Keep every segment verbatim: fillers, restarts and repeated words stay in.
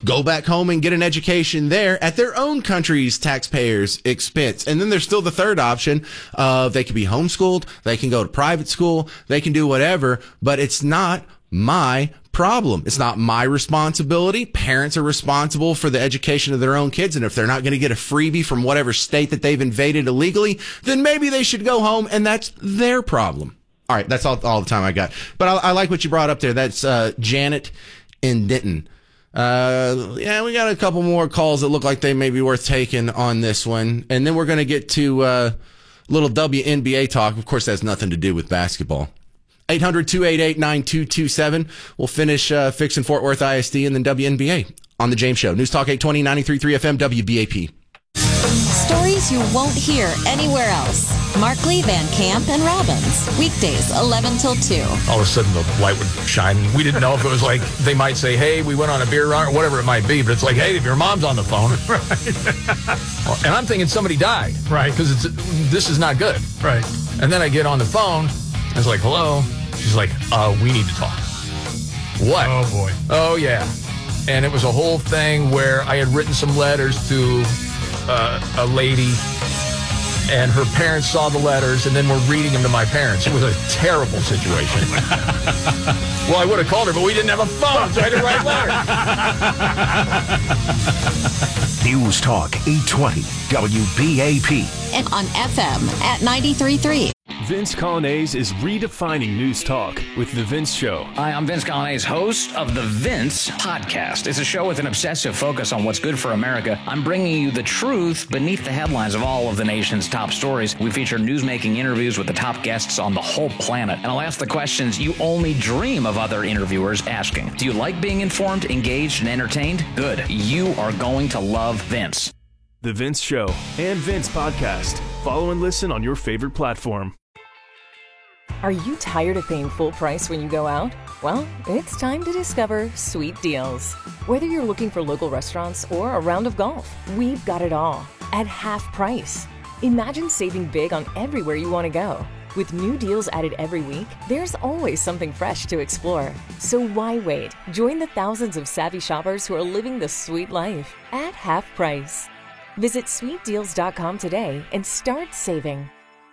go back home and get an education there at their own country's taxpayers' expense. And then there's still the third option of they can be homeschooled, they can go to private school, they can do whatever, but it's not my problem. It's not my responsibility. Parents are responsible for the education of their own kids. And if they're not going to get a freebie from whatever state that they've invaded illegally, then maybe they should go home, and that's their problem. All right, that's all, all the time I got. But I, I like what you brought up there. That's uh, Janet in Denton. Uh, yeah, we got a couple more calls that look like they may be worth taking on this one. And then we're going to get to uh, a little W N B A talk. Of course, that has nothing to do with basketball. eight hundred, two eight eight, nine two two seven. We'll finish uh, fixing Fort Worth I S D and then W N B A on The James Show. News Talk eight twenty, ninety-three point three F M, W B A P. Stories you won't hear anywhere else. Markley, Van Camp, and Robbins. Weekdays, eleven till two. All of a sudden, the light would shine. We didn't know if it was like, they might say, hey, we went on a beer run, or whatever it might be. But it's like, hey, if your mom's on the phone. Right. And I'm thinking somebody died. Right. Because it's this is not good. Right. And then I get on the phone. I was like, hello. She's like, uh, we need to talk. What? Oh, boy. Oh, yeah. And it was a whole thing where I had written some letters to uh, a lady, and her parents saw the letters and then were reading them to my parents. It was a terrible situation. Well, I would have called her, but we didn't have a phone, so I had to write letters. News Talk eight twenty, W B A P. And on F M at ninety-three point three. Vince Colonnese is redefining news talk with The Vince Show. Hi, I'm Vince Colonnese, host of The Vince Podcast. It's a show with an obsessive focus on what's good for America. I'm bringing you the truth beneath the headlines of all of the nation's top stories. We feature newsmaking interviews with the top guests on the whole planet. And I'll ask the questions you only dream of other interviewers asking. Do you like being informed, engaged, and entertained? Good. You are going to love Vince. The Vince Show and Vince Podcast. Follow and listen on your favorite platform. Are you tired of paying full price when you go out? Well, it's time to discover Sweet Deals. Whether you're looking for local restaurants or a round of golf, we've got it all at half price. Imagine saving big on everywhere you want to go. With new deals added every week, there's always something fresh to explore. So why wait? Join the thousands of savvy shoppers who are living the sweet life at half price. Visit sweet deals dot com today and start saving.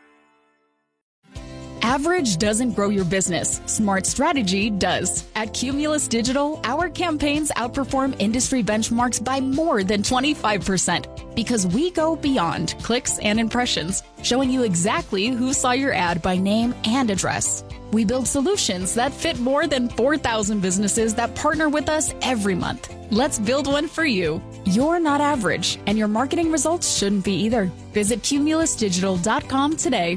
Average doesn't grow your business. Smart strategy does. At Cumulus Digital, our campaigns outperform industry benchmarks by more than twenty-five percent because we go beyond clicks and impressions, showing you exactly who saw your ad by name and address. We build solutions that fit more than four thousand businesses that partner with us every month. Let's build one for you. You're not average, and your marketing results shouldn't be either. Visit cumulus digital dot com today.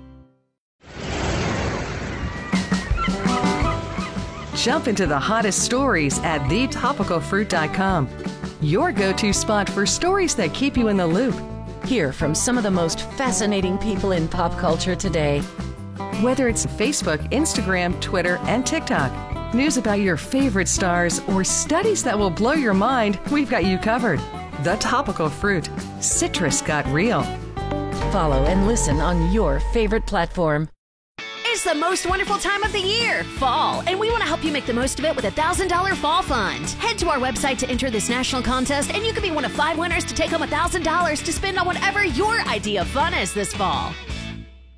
Jump into the hottest stories at the topical fruit dot com. Your go-to spot for stories that keep you in the loop. Hear from some of the most fascinating people in pop culture today. Whether it's Facebook, Instagram, Twitter, and TikTok, news about your favorite stars, or studies that will blow your mind, we've got you covered. The Topical Fruit. Citrus got real. Follow and listen on your favorite platform. It's the most wonderful time of the year, fall, and we want to help you make the most of it with a one thousand dollars Fall Fund. Head to our website to enter this national contest, and you could be one of five winners to take home one thousand dollars to spend on whatever your idea of fun is this fall.